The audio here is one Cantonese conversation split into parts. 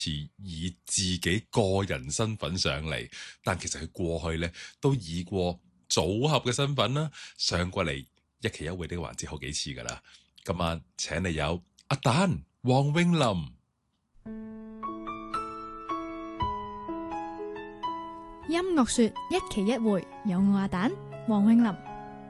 以自己個人身份上嚟，但其實佢過去咧都以過組合嘅身份啦上過嚟一期一會呢個環節好幾次噶啦。今晚請嚟有阿蛋、黃詠琳。 音樂說一期一會，有我阿蛋、黃詠琳。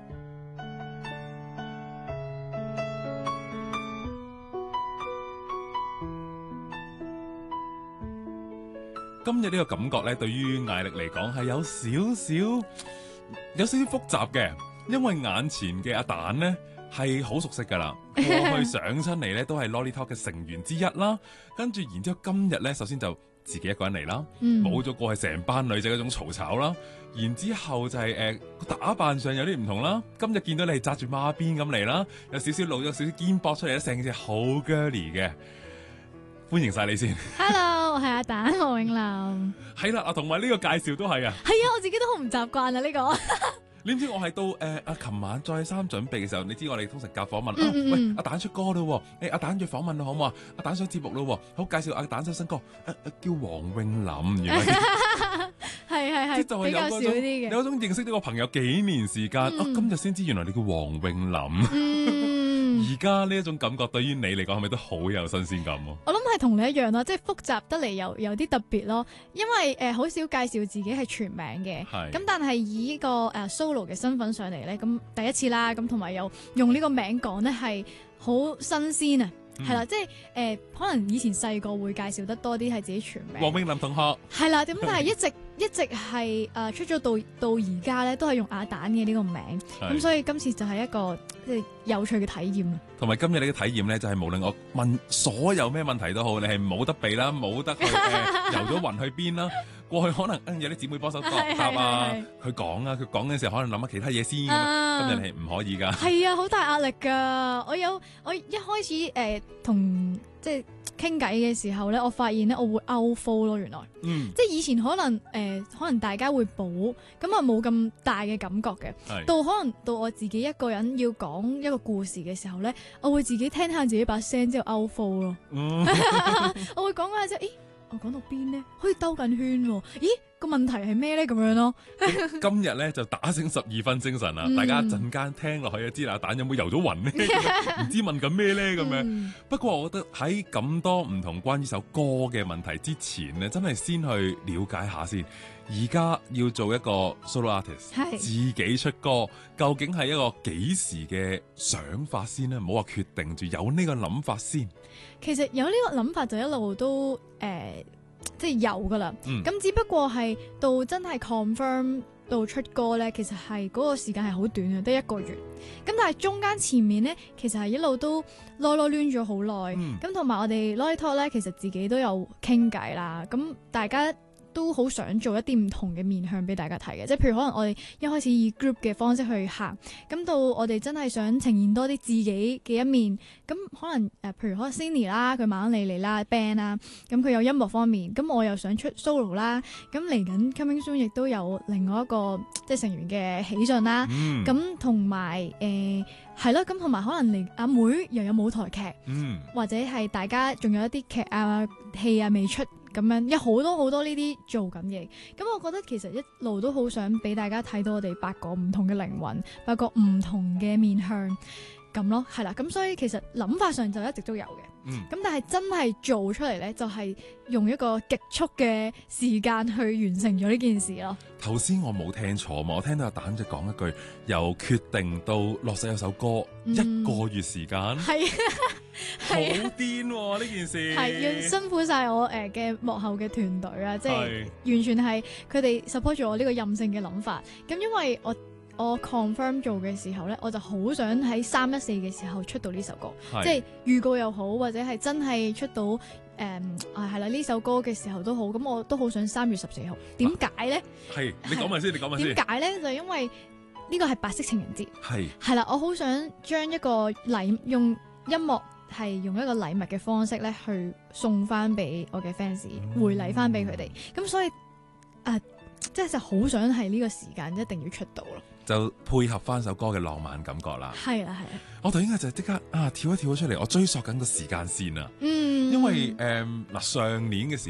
今日呢個感覺咧，對於艾力嚟講係有少少複雜嘅，因為眼前嘅阿蛋呢係好熟悉噶啦，過去上親嚟咧都係 Lolly Talk 嘅成員之一啦，跟住然之後今日咧首先就自己一個人嚟啦，冇咗過去成班女仔嗰種嘈吵啦，然之後就係打扮上有啲唔同啦，今日見到你係紮住孖辮咁嚟啦，有少少露咗少少肩膊出嚟咧，成件事好 girly 嘅。歡迎晒你先 Hello， 我係阿蛋黃詠琳。 係啦，同埋呢個介紹都係啊。 係啊，我自己都好唔習慣啊呢個。 你唔知我係到琴晚再三準備嘅時候，你知我哋通常夾訪問喂阿蛋出歌咯，阿蛋約訪問啦好唔好啊？阿蛋上節目咯，好介紹阿蛋首新歌，叫黃詠琳，原來係就係比較少啲嘅， 有種認識呢個朋友幾年時間，今日先知原來你叫黃詠琳。而家呢一種感覺對於你嚟講係咪都好有新鮮感？ 我諗係同你一樣咯，即係複雜得嚟又有啲特別咯。因為好少介紹自己係全名嘅，咁但係以呢個solo 嘅身份上嚟咧，咁第一次啦，咁同埋又用呢個名講咧係好新鮮啊！係啦，即係可能以前細個會介紹得多啲係自己全名。 黃詠琳同學係啦，咁但係一直係出咗到而家咧，都係用阿蛋嘅呢個名，咁所以今次就係一個即係有趣嘅體驗。同埋今日你嘅體驗咧，就係無論我問所有咩問題都好，你係冇得避啦，冇得去遊咗雲去邊啦。過去可能有啲姊妹幫手答啊，佢講啊，佢講嘅時候可能諗下其他嘢先。今日你係唔可以噶。係啊， 好大壓力噶。我一開始同即係傾偈嘅時候咧，我發現咧我會 out flow 咯，原來。即係以前可能大家會補，咁啊冇咁大嘅感覺嘅。到可能到我自己一個人要講一個故事嘅時候咧，我會自己聽下自己把聲之後 out flow 咯。我會講下即係，我講到邊呢？好似兜緊圈喎。咦，個問題係咩咧？咁樣咯。 今日咧就打醒12分精神啦，大家陣間聽落去就知啦。蛋有冇遊咗雲呢？唔知問緊咩咧咁樣。不過我覺得喺咁多唔同關於首歌嘅問題之前咧，真係先去了解下先。而家要做一個 solo artist， 自己出歌，究竟係一個幾時嘅想法先呢？唔好話決定住，有呢個諗法先。 其實有呢個諗法就一路都即係有噶啦。咁只不過係到真係 confirm 到出歌咧，其實係嗰個時間係好短嘅，得1個月。咁但係中間前面咧，其實係一路都囉攣咗好耐。咁同埋我哋 Lolly Talk 咧，其實自己都有傾偈啦。咁大家都好想做一啲唔同嘅面向俾大家睇嘅，即係譬如可能我哋一開始以 group 嘅方式去行，咁到我哋真係想呈現多啲自己嘅一面，咁可能譬如可能 Cindy 啦，佢慢慢嚟啦 band 啦，咁佢有音樂方面，咁我又想出 solo 啦，咁嚟緊 coming soon 亦都有另外一個即係成員嘅喜訊啦，咁同埋係咯，咁同埋可能嚟阿妹又有舞台劇，或者係大家仲有一啲劇啊戲啊未出。咁樣有好多呢啲做緊嘢，咁我覺得其實一路都好想俾大家睇到我哋8個唔同嘅靈魂，8個唔同嘅面向咁咯，係啦，咁所以其實諗法上就一直都有嘅，咁但係真係做出嚟咧，就係用一個極速嘅時間去完成咗呢件事咯。 頭先我冇聽錯嘛，我聽到阿蛋就講一句，由決定到落實有首歌1個月時間，係好癲喎呢件事， 係要辛苦晒我嘅幕後嘅團隊啊，即係完全係佢哋 support 住我呢個任性嘅諗法。咁因為我 confirm 做嘅時候咧，我就好想喺314嘅時候出到呢首歌，即係預告又好，或者係真係出到係啦呢首歌嘅時候都好，咁我都好想3月14號。點解咧？係你講埋先，你講埋先。 點解咧？就因為呢個係白色情人節，係啦，我好想將一個用音樂係用一個禮物嘅方式咧去送翻俾我嘅 fans，回禮翻俾佢哋。咁所以即係就好想係呢個時間一定要出到咯。 就配合翻首歌嘅浪漫感覺啦。 係啦係啦， 我哋應該就即刻跳一跳咗出嚟，我追溯緊個時間線啊。 嗯， 因為上年嘅時